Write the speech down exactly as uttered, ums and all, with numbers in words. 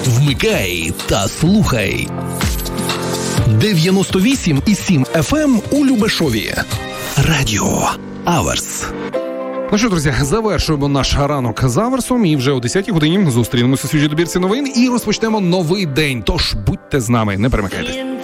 Вмикай та слухай. дев'яносто вісім і сім еф ем у Любешові. Радіо Аверс. Ну що, друзі, завершуємо наш ранок з Аверсом і вже о десятій годині зустрінемося у свіжій добірці новин і розпочнемо новий день. Тож будьте з нами, не перемикайтесь.